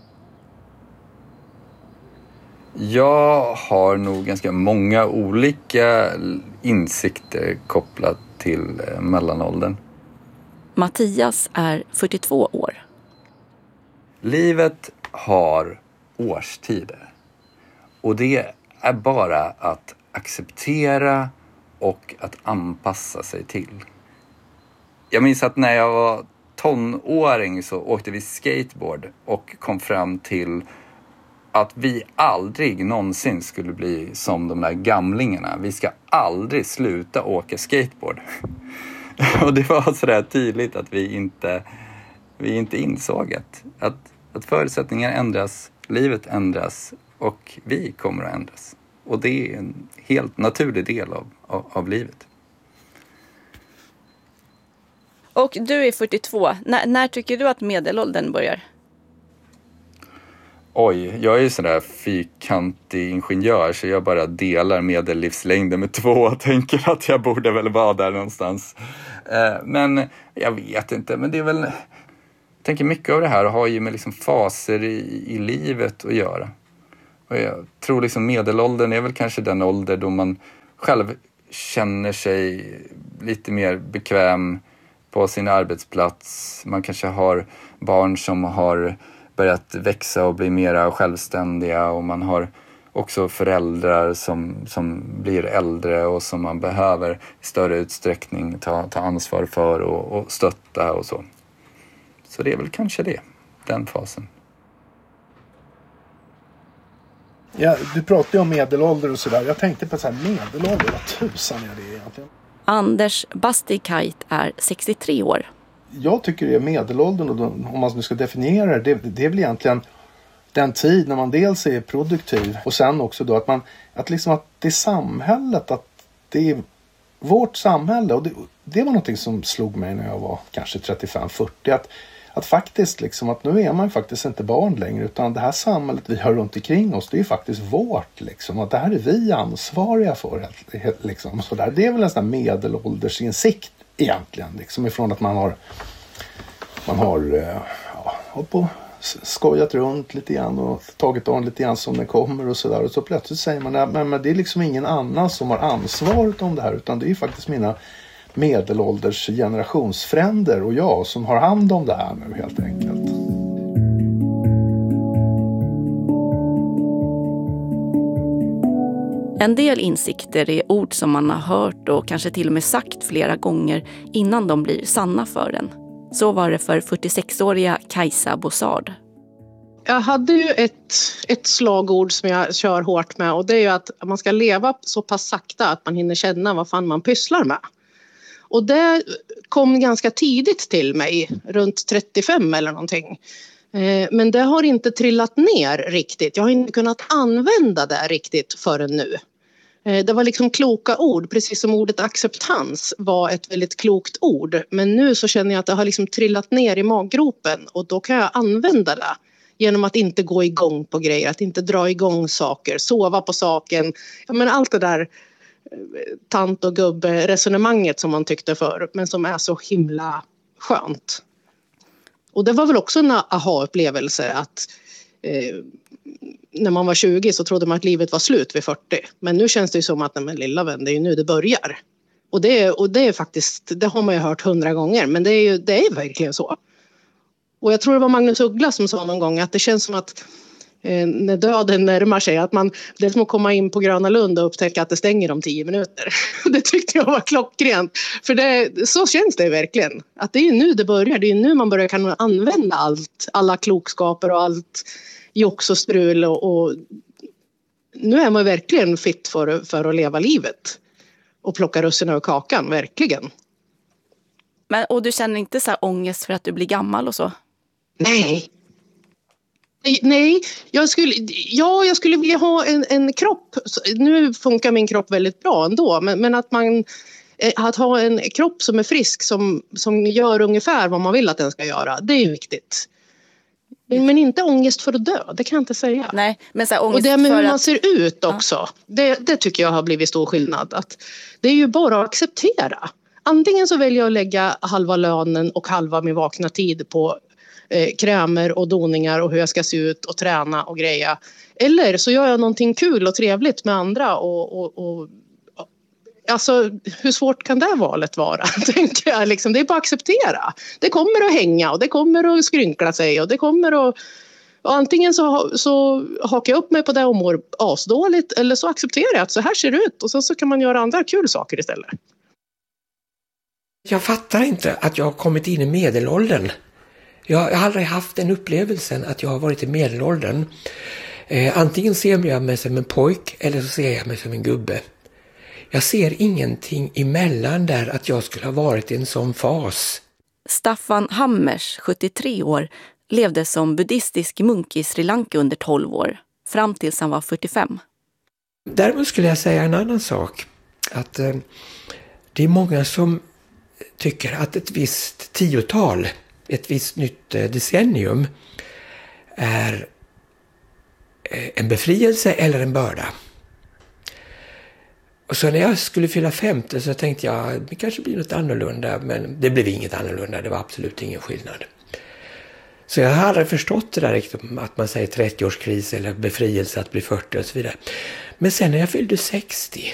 Jag har nog ganska många olika insikter kopplat till mellanåldern. Mattias är fyrtiotvå år. Livet har årstider. Och det är bara att acceptera och att anpassa sig till. Jag minns att när jag var tonåring så åkte vi skateboard och kom fram till att vi aldrig någonsin skulle bli som de där gamlingarna. Vi ska aldrig sluta åka skateboard. Och det var så där tydligt att vi inte, vi inte insåg att, att, att förutsättningar ändras, livet ändras och vi kommer att ändras. Och det är en helt naturlig del av, av, av livet. Och du är fyrtiotvå. N- när tycker du att medelåldern börjar? Oj, jag är ju sån där fyrkantig ingenjör så jag bara delar medellivslängden med två och tänker att jag borde väl vara där någonstans. Eh, men jag vet inte, men det är väl... Jag tänker mycket av det här har ju med liksom faser i, i livet att göra. Och jag tror liksom medelåldern är väl kanske den ålder då man själv känner sig lite mer bekväm på sin arbetsplats. Man kanske har barn som har börjat växa och bli mer självständiga och man har också föräldrar som, som blir äldre och som man behöver i större utsträckning ta, ta ansvar för och, och stötta och så. Så det är väl kanske det, den fasen. Ja, du pratade ju om medelålder och sådär. Jag tänkte på så här, medelålder, vad tusan är det egentligen? Anders Bastikait är sextiotre år. Jag tycker det är medelåldern, och då, om man nu ska definiera det, det, det är väl egentligen den tid när man dels är produktiv och sen också då att man, att liksom att det är samhället, att det är vårt samhälle, och det, det var någonting som slog mig när jag var kanske trettiofem fyrtio, att Att faktiskt liksom, att nu är man faktiskt inte barn längre, utan det här samhället vi har runt omkring oss, det är faktiskt vårt liksom. Att det här är vi ansvariga för liksom. Så där. Det är väl en sån här medelåldersinsikt egentligen liksom, ifrån att man har man har ja, hållit på, skojat runt lite grann och tagit on lite grann som det kommer och sådär, och så plötsligt säger man att men, men det är liksom ingen annan som har ansvaret om det här, utan det är ju faktiskt mina medelålders generationsfränder och jag som har hand om det här nu helt enkelt. En del insikter är ord som man har hört och kanske till och med sagt flera gånger innan de blir sanna för en. Så var det för fyrtiosexåriga Kajsa Bossard. Jag hade ju ett, ett slagord som jag kör hårt med, och det är ju att man ska leva så pass sakta att man hinner känna vad fan man pysslar med. Och det kom ganska tidigt till mig, runt trettiofem eller någonting. Men det har inte trillat ner riktigt. Jag har inte kunnat använda det riktigt förrän nu. Det var liksom kloka ord, precis som ordet acceptans var ett väldigt klokt ord. Men nu så känner jag att det har liksom trillat ner i maggropen, och då kan jag använda det. Genom att inte gå igång på grejer, att inte dra igång saker, sova på saken. Ja, men allt det där tant- och gubbe-resonemanget som man tyckte för, men som är så himla skönt. Och det var väl också en aha-upplevelse att eh, när man var tjugo så trodde man att livet var slut vid fyrtio. Men nu känns det ju som att nej, men lilla vän, det är ju nu det börjar. Och det, och det är faktiskt, det har man ju hört hundra gånger, men det är ju det är verkligen så. Och jag tror det var Magnus Uggla som sa någon gång att det känns som att eh, när döden närmar sig, att man, det är som att komma in på Gröna Lund och upptäcka att det stänger om tio minuter. Det tyckte jag var klockrent. För det, så känns det verkligen. Att det är nu det börjar, det är nu man börjar kan använda allt, alla klokskaper och allt jox och strul. Och, och nu är man verkligen fit för, för att leva livet. Och plocka russinen ur kakan, verkligen. Men, och du känner inte så här ångest för att du blir gammal och så? Nej. Nej, jag skulle, ja, jag skulle vilja ha en, en kropp. Nu funkar min kropp väldigt bra ändå. Men, men att man att ha en kropp som är frisk, som, som gör ungefär vad man vill att den ska göra. Det är viktigt. Men inte ångest för att dö, det kan jag inte säga. Nej, men så här, ångest och det med hur för man att... ser ut också. Ja. Det, det tycker jag har blivit stor skillnad. Att det är ju bara att acceptera. Antingen så väljer jag att lägga halva lönen och halva min vakna tid på eh, krämer och doningar och hur jag ska se ut och träna och greja. Eller så gör jag någonting kul och trevligt med andra. Och, och, och, alltså, hur svårt kan det valet vara? Tänker jag. Liksom, det är bara att acceptera. Det kommer att hänga och det kommer att skrynkla sig och det kommer att... Och antingen så, så hakar jag upp mig på det och mår asdåligt, eller så accepterar jag att så här ser det ut och så, så kan man göra andra kul saker istället. Jag fattar inte att jag har kommit in i medelåldern. Jag, jag har aldrig haft den upplevelsen att jag har varit i medelåldern. Eh, antingen ser jag mig som en pojk eller så ser jag mig som en gubbe. Jag ser ingenting emellan där att jag skulle ha varit i en sån fas. Staffan Hammers, sjuttiotre år, levde som buddhistisk munk i Sri Lanka under tolv år, fram tills han var fyrtiofem. Däremot skulle jag säga en annan sak. Att eh, det är många som tycker att ett visst tiotal, ett visst nytt decennium är en befrielse eller en börda. Och så när jag skulle fylla femtio så tänkte jag det kanske blir något annorlunda, men det blev inget annorlunda, det var absolut ingen skillnad. Så jag har aldrig förstått det där att man säger trettioårskris eller befrielse att bli fyrtio och så vidare. Men sen när jag fyllde sextio,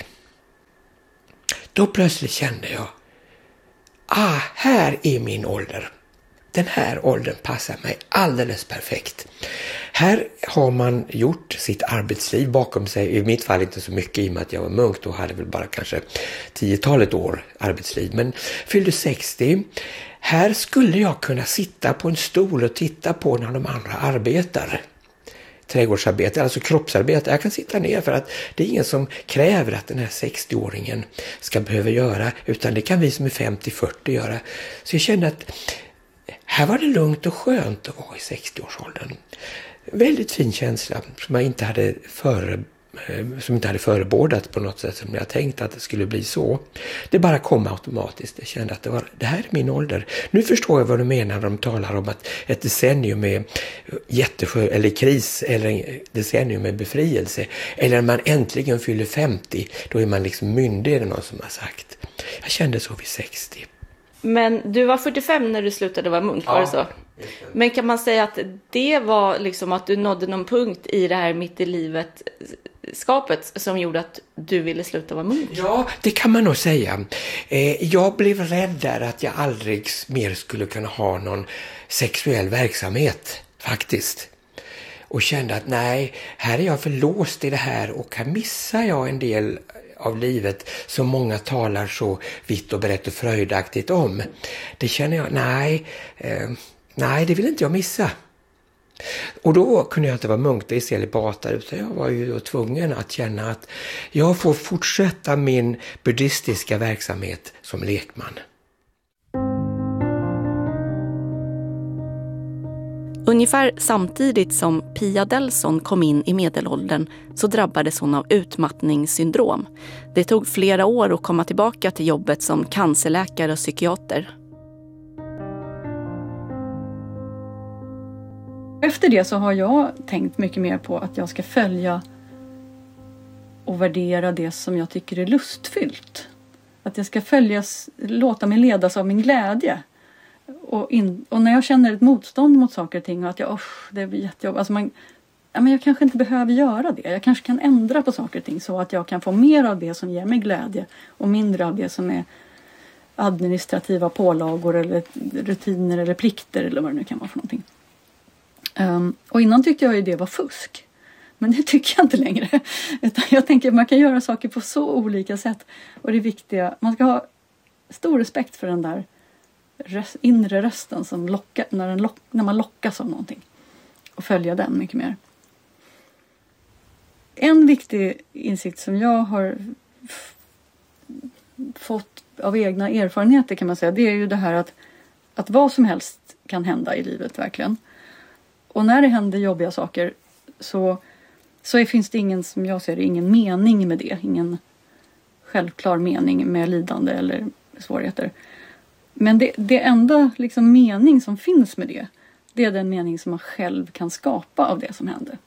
då plötsligt kände jag, ah, här är min ålder. Den här åldern passar mig alldeles perfekt. Här har man gjort sitt arbetsliv bakom sig. I mitt fall inte så mycket i och med att jag var munk. Då hade väl bara kanske tiotalet år arbetsliv. Men fyllde sextio. Här skulle jag kunna sitta på en stol och titta på när de andra arbetar. Trädgårdsarbete, alltså kroppsarbete. Jag kan sitta ner för att det är ingen som kräver att den här sextio-åringen ska behöva göra. Utan det kan vi som är femtio fyrtio göra. Så jag kände att här var det lugnt och skönt att vara i sextio-årsåldern. Väldigt fin känsla som jag inte hade före, som inte hade förebådat på något sätt som jag tänkte att det skulle bli så. Det bara kom automatiskt. Jag kände att det, var, det här är min ålder. Nu förstår jag vad du menar när de talar om att ett decennium är jättesjö eller kris eller en decennium med befrielse. Eller när man äntligen fyller femtio, då är man liksom myndig, är det någon som har sagt. Jag kände så vid sextio. Men du var fyrtiofem när du slutade vara munk, var det så? Men kan man säga att det var liksom att du nådde någon punkt i det här mitt i livet skapet som gjorde att du ville sluta vara munk? Ja, det kan man nog säga. Jag blev rädd där att jag aldrig mer skulle kunna ha någon sexuell verksamhet, faktiskt. Och kände att nej, här är jag för låst i det här och här missar jag en del av livet som många talar så vitt och brett och fröjdaktigt om. Det känner jag, nej, eh, nej det vill inte jag missa. Och då kunde jag inte vara munk i celibatar, utan jag var ju då tvungen att känna att jag får fortsätta min buddhistiska verksamhet som lekman. Ungefär samtidigt som Pia Delson kom in i medelåldern så drabbades hon av utmattningssyndrom. Det tog flera år att komma tillbaka till jobbet som cancerläkare och psykiater. Efter det så har jag tänkt mycket mer på att jag ska följa och värdera det som jag tycker är lustfyllt. Att jag ska följas, låta mig ledas av min glädje. Och, in, och när jag känner ett motstånd mot saker och ting och att jag, oh, det blir jättejobbigt. Alltså man, ja, men jag kanske inte behöver göra det. Jag kanske kan ändra på saker och ting så att jag kan få mer av det som ger mig glädje och mindre av det som är administrativa pålagor eller rutiner eller plikter eller vad det nu kan vara för någonting. Um, och innan tyckte jag ju det var fusk. Men det tycker jag inte längre. Utan jag tänker att man kan göra saker på så olika sätt. Och det viktiga, man ska ha stor respekt för den där röst, inre rösten som lockar, när, den lock, när man lockas av någonting. Och följa den mycket mer. En viktig insikt som jag har f- fått av egna erfarenheter kan man säga. Det är ju det här att, att vad som helst kan hända i livet verkligen. Och när det händer jobbiga saker så, så finns det ingen, som jag ser det, ingen mening med det. Ingen självklar mening med lidande eller svårigheter. Men det, det enda liksom mening som finns med det, det är den mening som man själv kan skapa av det som händer.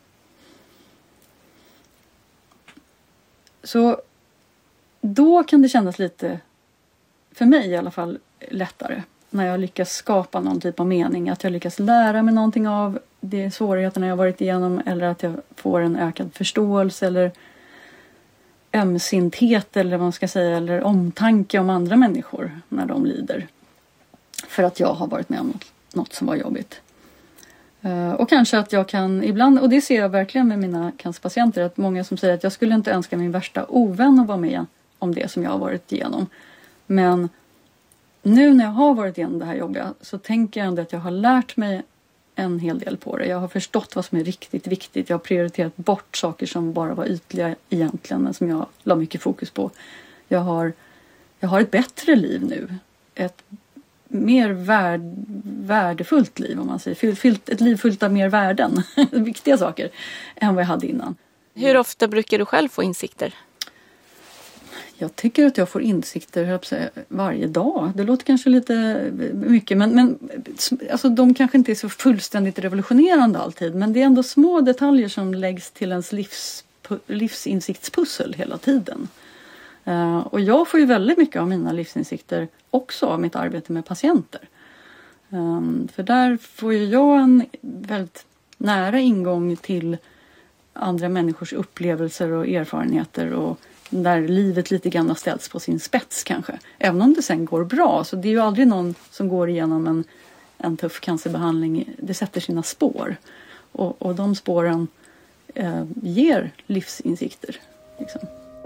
Så då kan det kännas lite, för mig i alla fall, lättare. När jag lyckas skapa någon typ av mening. Att jag lyckas lära mig någonting av de svårigheterna jag varit igenom. Eller att jag får en ökad förståelse. Eller ömsinthet. Eller vad man ska säga. Eller omtanke om andra människor. När de lider. För att jag har varit med om något, något som var jobbigt. Uh, och kanske att jag kan ibland. Och det ser jag verkligen med mina cancerpatienter. Att många som säger att jag skulle inte önska min värsta ovän att vara med om det som jag har varit igenom. Men nu när jag har varit igenom det här jobbiga så tänker jag ändå att jag har lärt mig en hel del på det. Jag har förstått vad som är riktigt viktigt. Jag har prioriterat bort saker som bara var ytliga egentligen, men som jag la mycket fokus på. Jag har, jag har ett bättre liv nu. Ett mer värd, värdefullt liv, om man säger. Fyllt, ett liv fullt av mer värden, viktiga saker, än vad jag hade innan. Hur ofta brukar du själv få insikter? Jag tycker att jag får insikter jag säga, varje dag. Det låter kanske lite mycket, men, men alltså, de kanske inte är så fullständigt revolutionerande alltid. Men det är ändå små detaljer som läggs till ens livs, livsinsiktspussel hela tiden. Uh, och jag får ju väldigt mycket av mina livsinsikter också av mitt arbete med patienter. Um, för där får ju jag en väldigt nära ingång till andra människors upplevelser och erfarenheter och där livet lite grann har ställts på sin spets kanske. Även om det sen går bra, så det är ju aldrig någon som går igenom en, en tuff cancerbehandling. Det sätter sina spår. Och, och de spåren eh, ger livsinsikter. Liksom.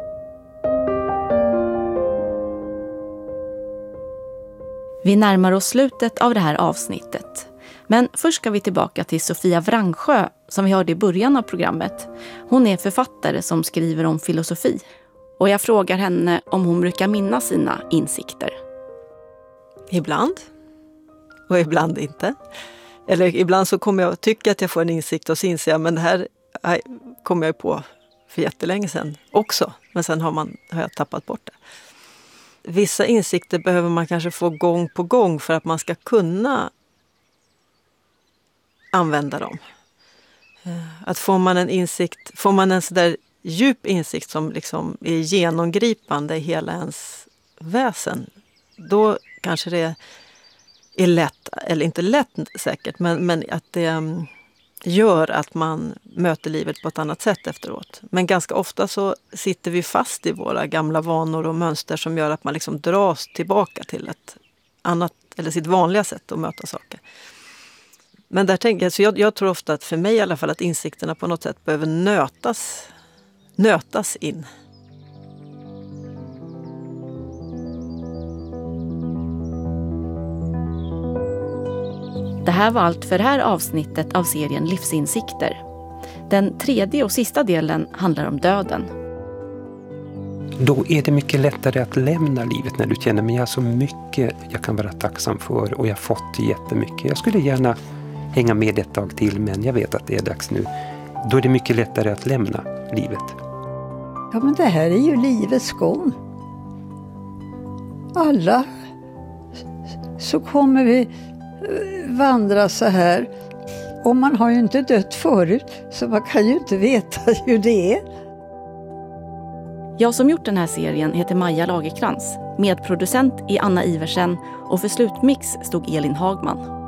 Vi närmar oss slutet av det här avsnittet. Men först ska vi tillbaka till Sofia Vrangsjö som vi hörde i början av programmet. Hon är författare som skriver om filosofi. Och jag frågar henne om hon brukar minnas sina insikter. Ibland. Och ibland inte. Eller ibland så kommer jag att tycka att jag får en insikt och så inser jag, men det här kommer jag på för jättelänge sedan också. Men sen har, man, har jag tappat bort det. Vissa insikter behöver man kanske få gång på gång för att man ska kunna använda dem. Att får man en insikt, får man en så där djup insikt som liksom är genomgripande i hela ens väsen, då kanske det är lätt, eller inte lätt säkert, men, men att det gör att man möter livet på ett annat sätt efteråt. Men ganska ofta så sitter vi fast i våra gamla vanor och mönster som gör att man liksom dras tillbaka till ett annat, eller sitt vanliga sätt att möta saker. Men där tänker jag, så jag, jag tror ofta att för mig i alla fall att insikterna på något sätt behöver nötas, nötas in. Det här var allt för det här avsnittet av serien Livsinsikter. Den tredje och sista delen handlar om döden. Då är det mycket lättare att lämna livet när du känner mig. Jag har så mycket jag kan vara tacksam för och jag har fått jättemycket. Jag skulle gärna hänga med ett tag till, men jag vet att det är dags nu. Då är det mycket lättare att lämna livet. Ja, men det här är ju livets gång. Alla så kommer vi vandra så här. Och man har ju inte dött förut, så man kan ju inte veta hur det är. Jag som gjort den här serien heter Maja Lagerkrans. Medproducent är Anna Iversen och för slutmix stod Elin Hagman.